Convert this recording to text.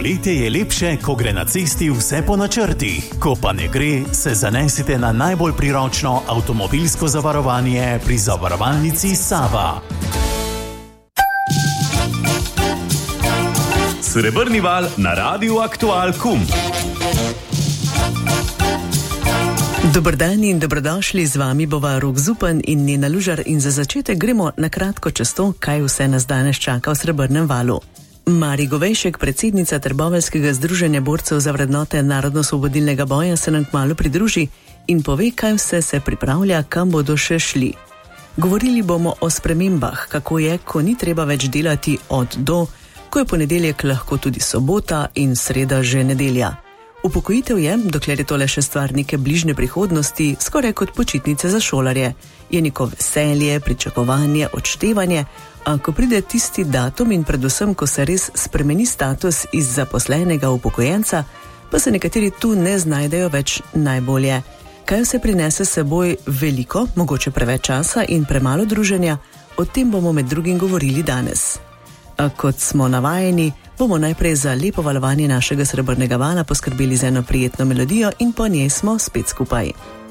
Poletje je lepše, ko gre na cesti vse po načrtih. Ko pa ne gre, se zanesite na najbolj priročno avtomobilsko zavarovanje pri zavarovalnici Sava. Srebrni val na Radiu Aktual KUM. Dober dan in dobrodošli, z vami bova Rok Zupan in Nena Lužar in za začetek gremo na kratko čez to, kaj vse nas danes čaka v Srebrnem valu. Mari Govejšek, predsednica Trboveljskega združenja borcev za vrednote narodno-osvobodilnega boja, se nam kmalu pridruži in pove, kaj vse se pripravlja, kam bodo še šli. Govorili bomo o spremembah, kako je, ko ni treba več delati od do, ko je ponedeljek lahko tudi sobota in sreda že nedelja. Upokojitev je, dokler je tole še stvar neke bližnje prihodnosti, skoraj kot počitnice za šolarje. Je neko veselje, pričakovanje, odštevanje, a ko pride tisti datum in predvsem, ko se res spremeni status iz zaposlenega upokojenca, pa se nekateri tu ne znajdejo več najbolje. Kaj se prinese seboj veliko, mogoče preveč časa in premalo druženja, o tem bomo med drugim govorili danes. A kot smo navajeni, bomo najprej za lepo valovanje našega srebrnega vala poskrbeli za eno prijetno melodijo in po njej smo spet skupaj.